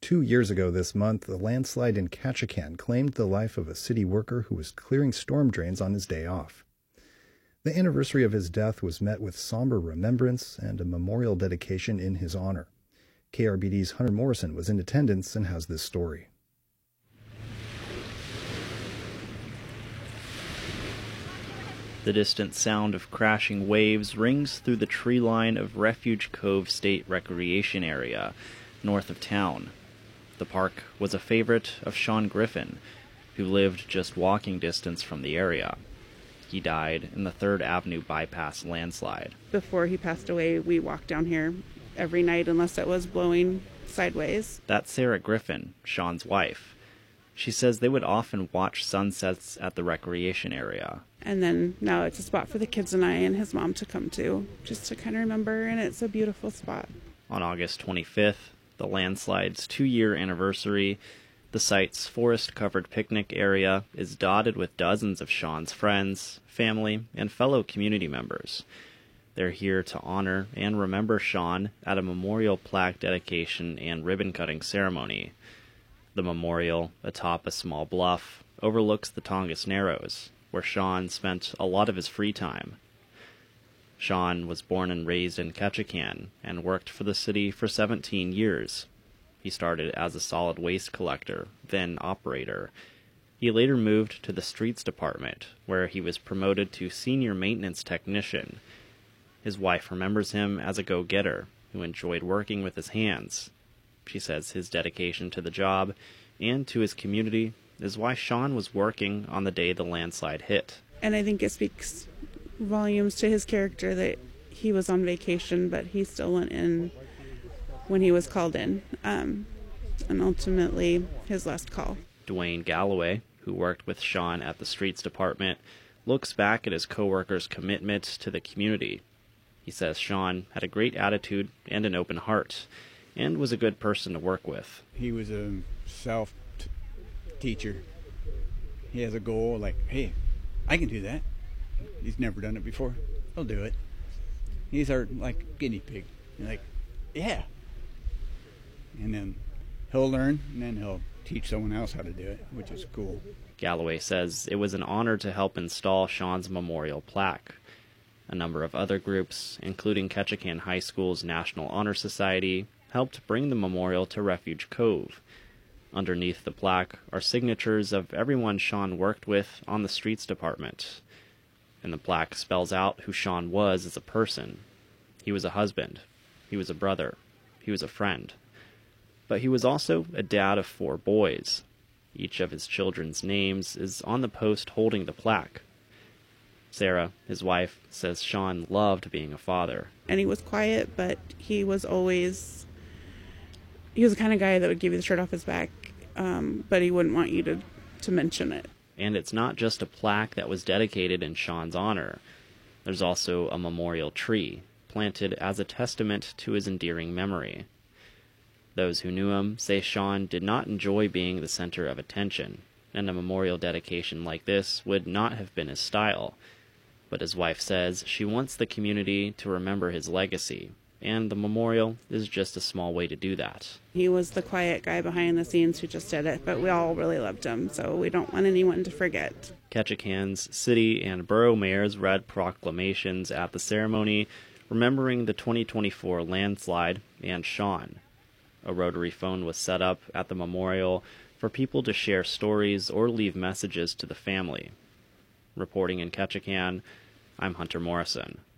2 years ago this month, a landslide in Ketchikan claimed the life of a city worker who was clearing storm drains on his day off. The anniversary of his death was met with somber remembrance and a memorial dedication in his honor. KRBD's Hunter Morrison was in attendance and has this story. The distant sound of crashing waves rings through the tree line of Refuge Cove State Recreation Area, north of town. The park was a favorite of Sean Griffin, who lived just walking distance from the area. He died in the 3rd Avenue bypass landslide. Before he passed away, we walked down here every night unless it was blowing sideways. That's Sarah Griffin, Sean's wife. She says they would often watch sunsets at the recreation area. And then now it's a spot for the kids and I and his mom to come to, just to kind of remember, and it's a beautiful spot. On August 25th, the landslide's 2-year anniversary, the site's forest-covered picnic area is dotted with dozens of Sean's friends, family, and fellow community members. They're here to honor and remember Sean at a memorial plaque dedication and ribbon-cutting ceremony. The memorial, atop a small bluff, overlooks the Tongass Narrows, where Sean spent a lot of his free time. Sean was born and raised in Ketchikan and worked for the city for 17 years. He started as a solid waste collector, then operator. He later moved to the streets department, where he was promoted to senior maintenance technician. His wife remembers him as a go-getter who enjoyed working with his hands. She says his dedication to the job and to his community is why Sean was working on the day the landslide hit. And I think it speaks volumes to his character that he was on vacation, but he still went in when he was called in, and ultimately his last call. Dwayne Galloway, who worked with Sean at the streets department, looks back at his coworkers' commitment to the community. He says Sean had a great attitude and an open heart, and was a good person to work with. He was a self-teacher. He has a goal like, hey, I can do that. He's never done it before. He'll do it. He's our, like, guinea pig. You're like, yeah. And then he'll learn, and then he'll teach someone else how to do it, which is cool. Galloway says it was an honor to help install Sean's memorial plaque. A number of other groups, including Ketchikan High School's National Honor Society, helped bring the memorial to Refuge Cove. Underneath the plaque are signatures of everyone Sean worked with on the streets department. And the plaque spells out who Sean was as a person. He was a husband. He was a brother. He was a friend. But he was also a dad of 4 boys. Each of his children's names is on the post holding the plaque. Sarah, his wife, says Sean loved being a father. And he was quiet, but he was the kind of guy that would give you the shirt off his back, but he wouldn't want you to mention it. And it's not just a plaque that was dedicated in Sean's honor. There's also a memorial tree, planted as a testament to his endearing memory. Those who knew him say Sean did not enjoy being the center of attention, and a memorial dedication like this would not have been his style. But his wife says she wants the community to remember his legacy, and the memorial is just a small way to do that. He was the quiet guy behind the scenes who just did it, but we all really loved him, so we don't want anyone to forget. Ketchikan's city and borough mayors read proclamations at the ceremony, remembering the 2024 landslide and Sean. A rotary phone was set up at the memorial for people to share stories or leave messages to the family. Reporting in Ketchikan, I'm Hunter Morrison.